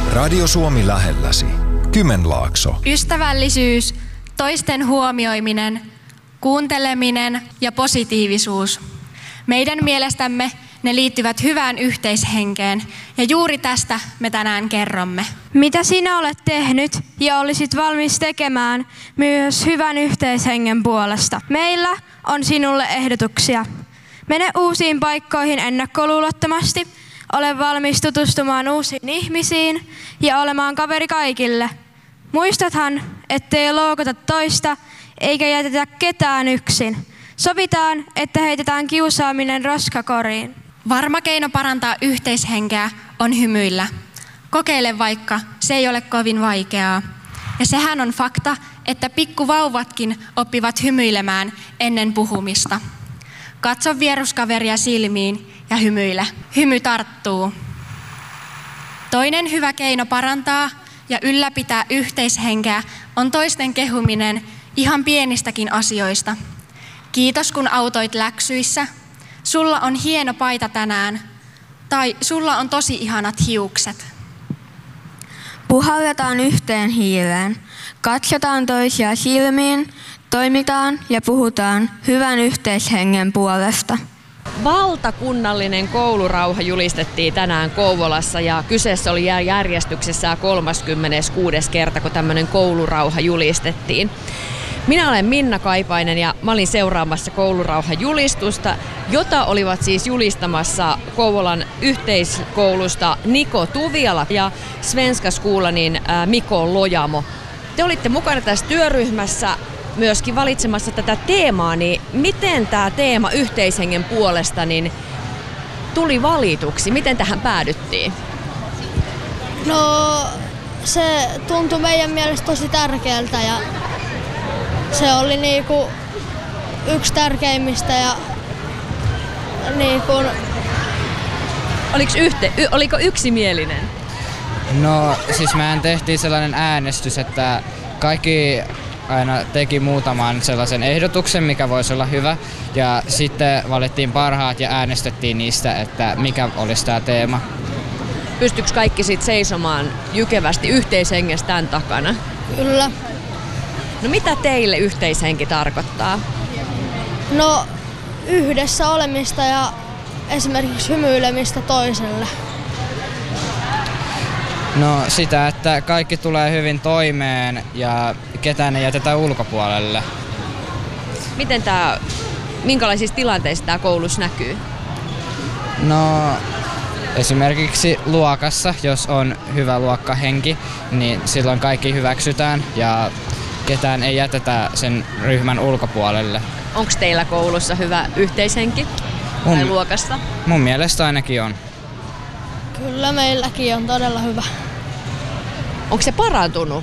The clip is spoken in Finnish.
Radio Suomi lähelläsi. Kymenlaakso. Ystävällisyys, toisten huomioiminen, kuunteleminen ja positiivisuus. Meidän mielestämme ne liittyvät hyvään yhteishenkeen ja juuri tästä me tänään kerromme. Mitä sinä olet tehnyt ja olisit valmis tekemään myös hyvän yhteishengen puolesta? Meillä on sinulle ehdotuksia. Mene uusiin paikkoihin ennakkoluulottomasti, ole valmis tutustumaan uusiin ihmisiin ja olemaan kaveri kaikille. Muistathan, ettei loukata toista eikä jätetä ketään yksin. Sovitaan, että heitetään kiusaaminen roskakoriin. Varma keino parantaa yhteishenkeä on hymyillä. Kokeile vaikka, se ei ole kovin vaikeaa. Ja sehän on fakta, että pikkuvauvatkin oppivat hymyilemään ennen puhumista. Katso vieruskaveria silmiin ja hymyile. Hymy tarttuu. Toinen hyvä keino parantaa ja ylläpitää yhteishenkeä on toisten kehuminen ihan pienistäkin asioista. Kiitos kun autoit läksyissä. Sulla on hieno paita tänään. Tai sulla on tosi ihanat hiukset. Puhalletaan yhteen hiileen. Katsotaan toisia silmiin, toimitaan ja puhutaan hyvän yhteishengen puolesta. Valtakunnallinen koulurauha julistettiin tänään Kouvolassa ja kyseessä oli järjestyksessä 36. kerta, kun tämmöinen koulurauha julistettiin. Minä olen Minna Kaipainen ja mä olin seuraamassa koulurauhajulistusta, jota olivat siis julistamassa Kouvolan yhteiskoulusta Niko Tuviala ja Svenska Skolanin Mikko Lojamo. Te olitte mukana tässä työryhmässä myöskin valitsemassa tätä teemaa, niin miten tämä teema yhteishengen puolesta niin tuli valituksi? Miten tähän päädyttiin? No se tuntui meidän mielestä tosi tärkeältä ja se oli niinku yksi tärkeimmistä ja niinku... Oliko yksimielinen? No siis mehän tehtiin sellainen äänestys, että kaikki aina teki muutaman sellaisen ehdotuksen, mikä voisi olla hyvä. Ja sitten valittiin parhaat ja äänestettiin niistä, että mikä olisi tämä teema. Pystyykö kaikki sitten seisomaan jykevästi yhteishengestä tämän takana? Kyllä. No mitä teille yhteishenki tarkoittaa? No yhdessä olemista ja esimerkiksi hymyilemistä toiselle. No sitä, että kaikki tulee hyvin toimeen ja ketään ei jätetä ulkopuolelle. Minkälaisissa tilanteissa tämä koulussa näkyy? No esimerkiksi luokassa, jos on hyvä luokkahenki, niin silloin kaikki hyväksytään ja ketään ei jätetä sen ryhmän ulkopuolelle. Onko teillä koulussa hyvä yhteishenki tai luokassa? Mun mielestä ainakin on. Kyllä meilläkin on todella hyvä. Onko se parantunut